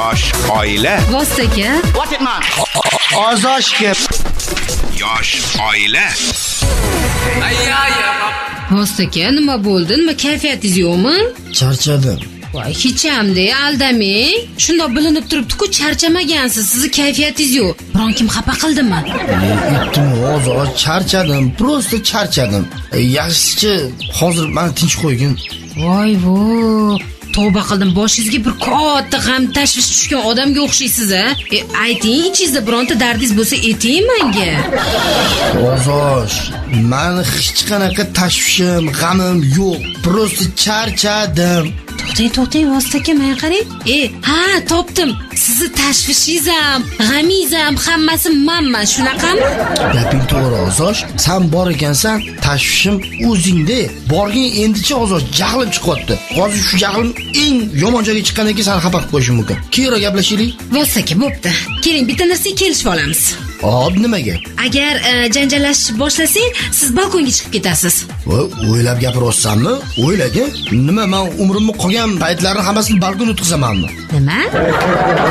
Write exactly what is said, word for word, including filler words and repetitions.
Yosh oila. Vostaka. What it man? Ozoshga. Yosh oila. Vostaka, nima bo'ldi? Nima kayfiyatingiz yo'qmi? Charchadim. Voy, hech hamda aldamang. Shunda bilinib turibdi-ku, charchamagansiz. Sizni kayfiyatingiz yo'q. Biron kim xafa qildimi? Yetdim, ozosh charchadim. Prosta charchadim. Yaxshisi hozir meni tinch qo'ygin. Voy vo. Tavba qildim, boshingizga bir katta g'am tashvish tushgan odamga o'xshaysiz a? E, ayting, ichingizda bironta dardingiz bo'lsa ayting menga. Ozosh, meni hech qanaqa tashvishim, g'amim yo'q. Prosta charchadim. To'xtang, to'xtang, Vostaka, menga qarang. E, ha, topdim. Sizni tashvishingiz ham, g'amingiz ham hammasi menman, shunaqami? Gaping to'g'ri, Ozosh. Sen bor ekansan, tashvishim o'zingda. Borgin endicha Ozosh, jahlim chiqyapti. Hozir shu jahlim eng yomon joyga chiqqandan keyin seni xafa qilib qo'yishim mumkin. Keyinroq gaplashaylik. Vostaka, bo'pti. Keling, bitta narsaga kelishib olamiz. Hop, nimaga? Agar e, janjallashib boshlasang, siz balkonga chiqib ketasiz. Voy, o'ylab gapiryapsanmi? O'ylagin. Nima, men umrimni qolgan paytlarni hammasini balkonga o'tkazamanmi? Nima?